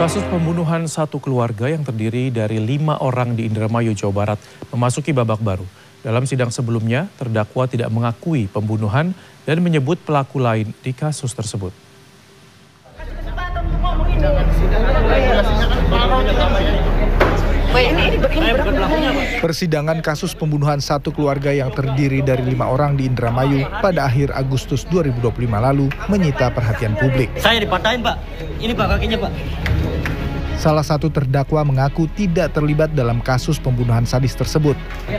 Kasus pembunuhan satu keluarga yang terdiri dari 5 orang di Indramayu, Jawa Barat memasuki babak baru. Dalam sidang sebelumnya, terdakwa tidak mengakui pembunuhan dan menyebut pelaku lain di kasus tersebut. Persidangan kasus pembunuhan satu keluarga yang terdiri dari 5 orang di Indramayu pada akhir Agustus 2025 lalu menyita perhatian publik. Saya dipatahin, Pak. Ini Pak kakinya, Pak. Salah satu terdakwa mengaku tidak terlibat dalam kasus pembunuhan sadis tersebut.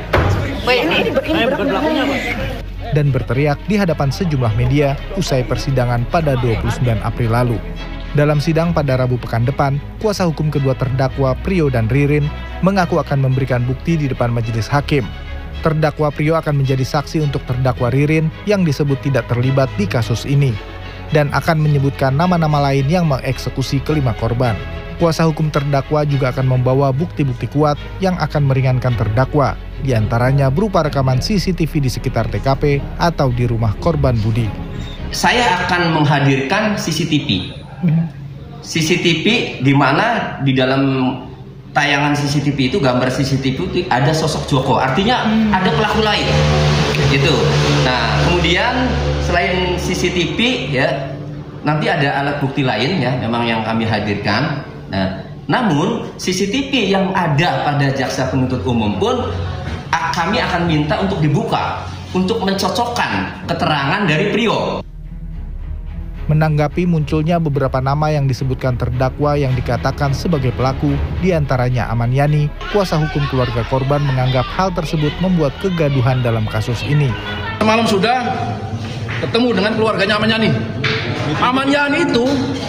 Dan berteriak di hadapan sejumlah media usai persidangan pada 29 April lalu. Dalam sidang pada Rabu pekan depan, kuasa hukum kedua terdakwa Prio dan Ririn mengaku akan memberikan bukti di depan majelis hakim. Terdakwa Prio akan menjadi saksi untuk terdakwa Ririn yang disebut tidak terlibat di kasus ini dan akan menyebutkan nama-nama lain yang mengeksekusi kelima korban. Kuasa hukum terdakwa juga akan membawa bukti-bukti kuat yang akan meringankan terdakwa, diantaranya berupa rekaman CCTV di sekitar TKP atau di rumah korban Budi. Saya akan menghadirkan CCTV. CCTV di mana di dalam tayangan CCTV itu, gambar CCTV itu ada sosok Joko, artinya ada pelaku lain. Gitu. Nah, kemudian selain CCTV ya, nanti ada alat bukti lain ya, memang yang kami hadirkan. Nah, namun CCTV yang ada pada jaksa penuntut umum pun kami akan minta untuk dibuka untuk mencocokkan keterangan dari Prio. Menanggapi munculnya beberapa nama yang disebutkan terdakwa yang dikatakan sebagai pelaku, diantaranya Aman Yani, kuasa hukum keluarga korban menganggap hal tersebut membuat kegaduhan dalam kasus ini. Semalam sudah ketemu dengan keluarganya Aman Yani. Aman Yani itu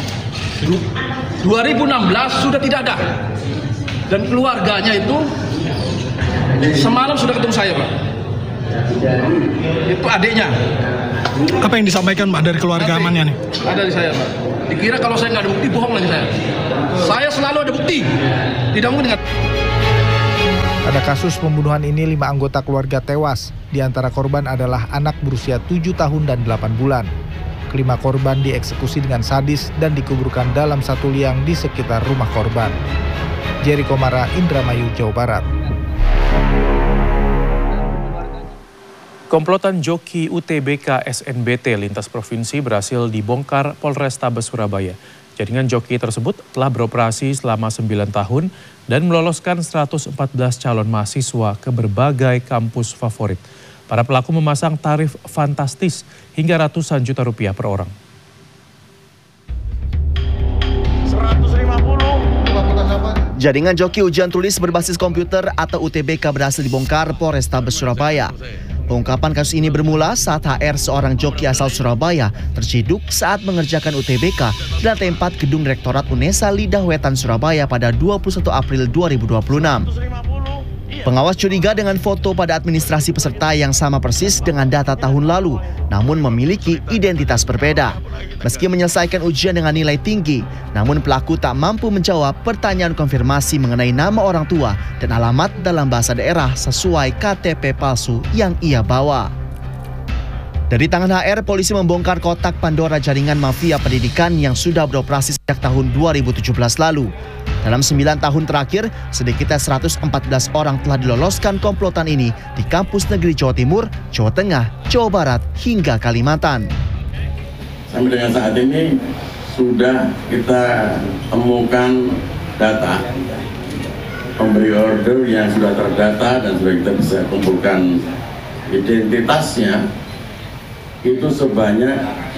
2016 sudah tidak ada, dan keluarganya itu semalam sudah ketemu saya, Pak. Itu adiknya. Apa yang disampaikan, Pak, dari keluarga Aman Yani? Ada di saya, Pak. Dikira kalau saya nggak ada bukti, bohong lagi saya. Saya selalu ada bukti. Tidak mungkin dengan... Pada kasus pembunuhan ini 5 anggota keluarga tewas. Di antara korban adalah anak berusia 7 tahun dan 8 bulan. Kelima korban dieksekusi dengan sadis dan dikuburkan dalam satu liang di sekitar rumah korban. Jerry Komara, Indramayu, Jawa Barat. Komplotan joki UTBK SNBT lintas provinsi berhasil dibongkar Polrestabes Surabaya. Jaringan joki tersebut telah beroperasi selama 9 tahun dan meloloskan 114 calon mahasiswa ke berbagai kampus favorit. Para pelaku memasang tarif fantastis hingga ratusan juta rupiah per orang. 150. Jaringan joki ujian tulis berbasis komputer atau UTBK berhasil dibongkar Polrestabes Surabaya. Pengungkapan kasus ini bermula saat HR, seorang joki asal Surabaya, terciduk saat mengerjakan UTBK di lantai 4 Gedung Rektorat Unesa Lidah Wetan Surabaya pada 21 April 2026. Pengawas curiga dengan foto pada administrasi peserta yang sama persis dengan data tahun lalu, namun memiliki identitas berbeda. Meski menyelesaikan ujian dengan nilai tinggi, namun pelaku tak mampu menjawab pertanyaan konfirmasi mengenai nama orang tua dan alamat dalam bahasa daerah sesuai KTP palsu yang ia bawa. Dari tangan HR, polisi membongkar kotak Pandora jaringan mafia pendidikan yang sudah beroperasi sejak tahun 2017 lalu. Dalam 9 tahun terakhir, sedikitnya 114 orang telah diloloskan komplotan ini di kampus negeri Jawa Timur, Jawa Tengah, Jawa Barat, hingga Kalimantan. Sampai dengan saat ini sudah kita temukan data pemberi order yang sudah terdata dan sudah kita bisa kumpulkan identitasnya, itu sebanyak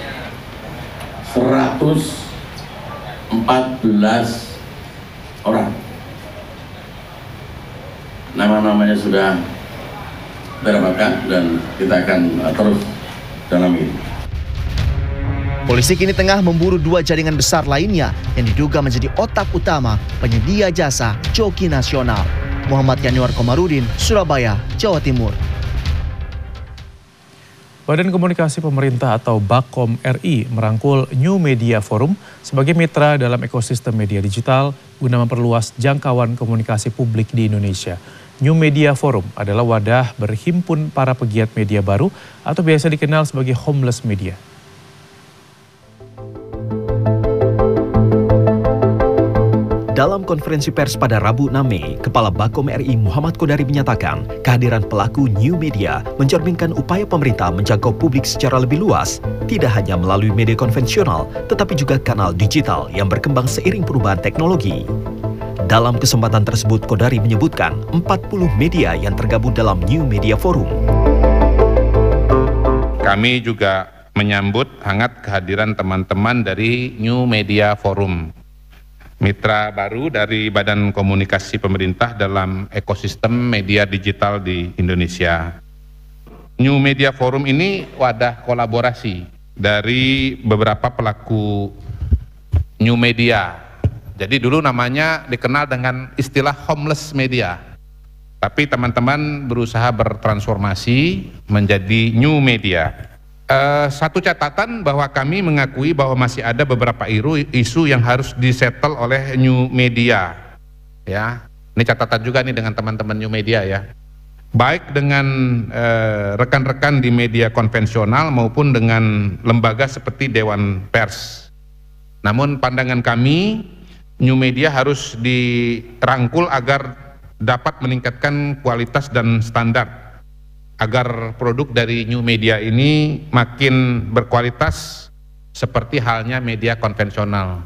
114 orang. Nama-namanya sudah terdapatkan dan kita akan terus dalami. Polisi kini tengah memburu 2 jaringan besar lainnya yang diduga menjadi otak utama penyedia jasa joki nasional. Muhammad Yanuar Komarudin, Surabaya, Jawa Timur. Badan Komunikasi Pemerintah atau Bakom RI merangkul New Media Forum sebagai mitra dalam ekosistem media digital guna memperluas jangkauan komunikasi publik di Indonesia. New Media Forum adalah wadah berhimpun para pegiat media baru atau biasa dikenal sebagai homeless media. Dalam konferensi pers pada Rabu 6 Mei, Kepala Bakom RI Muhammad Kodari menyatakan kehadiran pelaku new media mencerminkan upaya pemerintah menjangkau publik secara lebih luas, tidak hanya melalui media konvensional, tetapi juga kanal digital yang berkembang seiring perubahan teknologi. Dalam kesempatan tersebut, Kodari menyebutkan 40 media yang tergabung dalam New Media Forum. Kami juga menyambut hangat kehadiran teman-teman dari New Media Forum, mitra baru dari Badan Komunikasi Pemerintah dalam ekosistem media digital di Indonesia. New Media Forum ini wadah kolaborasi dari beberapa pelaku new media. Jadi dulu namanya dikenal dengan istilah homeless media. Tapi teman-teman berusaha bertransformasi menjadi new media. Satu catatan bahwa kami mengakui bahwa masih ada beberapa isu yang harus disettle oleh new media, ya. Ini catatan juga nih dengan teman-teman new media ya, baik dengan rekan-rekan di media konvensional maupun dengan lembaga seperti Dewan Pers. Namun pandangan kami, new media harus dirangkul agar dapat meningkatkan kualitas dan standar, agar produk dari new media ini makin berkualitas seperti halnya media konvensional.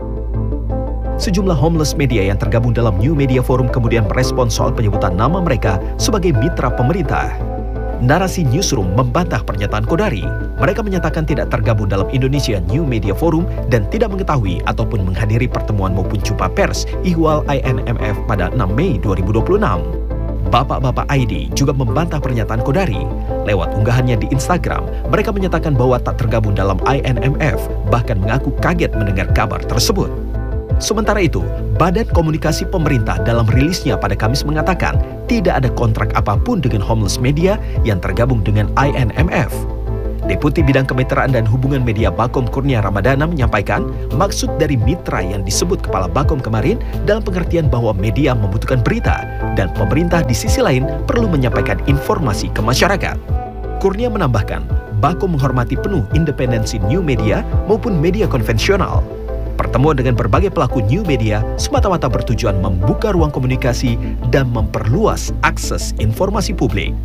Sejumlah homeless media yang tergabung dalam New Media Forum kemudian merespon soal penyebutan nama mereka sebagai mitra pemerintah. Narasi Newsroom membantah pernyataan Kodari. Mereka menyatakan tidak tergabung dalam Indonesia New Media Forum dan tidak mengetahui ataupun menghadiri pertemuan maupun jumpa pers ihwal INMF pada 6 Mei 2026. Bapak-bapak ID juga membantah pernyataan Kodari. Lewat unggahannya di Instagram, mereka menyatakan bahwa tak tergabung dalam INMF, bahkan mengaku kaget mendengar kabar tersebut. Sementara itu, Badan Komunikasi Pemerintah dalam rilisnya pada Kamis mengatakan tidak ada kontrak apapun dengan homeless media yang tergabung dengan INMF. Deputi Bidang Kemitraan dan Hubungan Media Bakom Kurnia Ramadana menyampaikan maksud dari mitra yang disebut Kepala Bakom kemarin dalam pengertian bahwa media membutuhkan berita dan pemerintah di sisi lain perlu menyampaikan informasi ke masyarakat. Kurnia menambahkan, Bakom menghormati penuh independensi new media maupun media konvensional. Pertemuan dengan berbagai pelaku new media semata-mata bertujuan membuka ruang komunikasi dan memperluas akses informasi publik.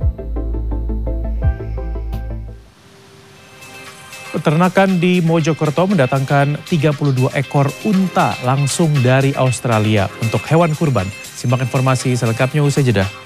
Peternakan di Mojokerto mendatangkan 32 ekor unta langsung dari Australia untuk hewan kurban. Simak informasi selengkapnya usai jeda.